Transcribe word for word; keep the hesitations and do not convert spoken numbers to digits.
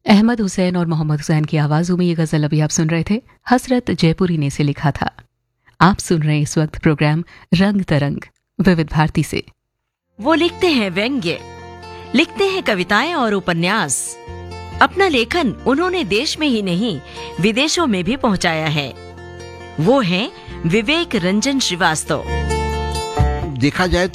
अहमद हुसैन और मोहम्मद हुसैन की आवाजों में ये गजल अभी आप सुन रहे थे। हसरत जयपुरी ने इसे लिखा था। आप सुन रहे हैं इस वक्त प्रोग्राम रंग तरंग विविध भारती से। वो लिखते हैं व्यंग्य, लिखते हैं कविताएं और उपन्यास। अपना लेखन उन्होंने देश में ही नहीं विदेशों में भी पहुंचाया है। वो हैं विवेक रंजन श्रीवास्तव। देखा जाए